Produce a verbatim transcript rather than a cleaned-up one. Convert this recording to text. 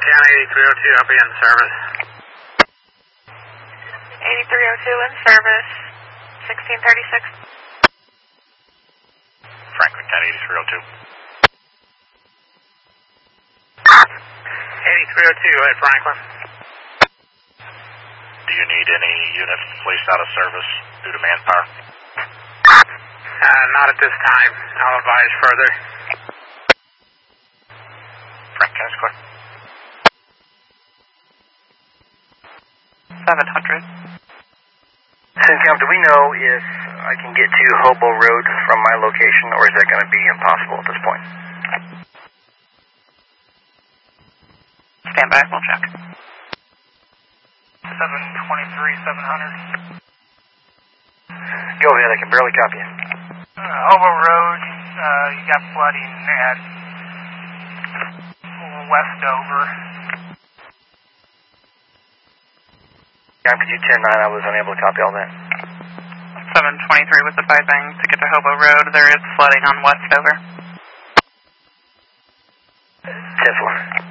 County eighty-three oh two, I'll be in service. eighty-three oh two in service, sixteen thirty-six. Franklin County eighty-three oh two. eighty-three oh two at Franklin. Do you need any units placed out of service due to manpower? Uh, not at this time. I'll advise further. Frank County's clear. seven hundred. CenCam, do we know if I can get to Hobo Road from my location, or is that going to be impossible at this point? Stand by, we'll check. seven twenty-three, seven hundred. Go ahead, I can barely copy you. Uh, Hobo Road, uh, you got flooding at Westover. Cam, could you ten nine? I was unable to copy all that. seven twenty-three was advising to get to Hobo Road. There is flooding on Westover. ten four.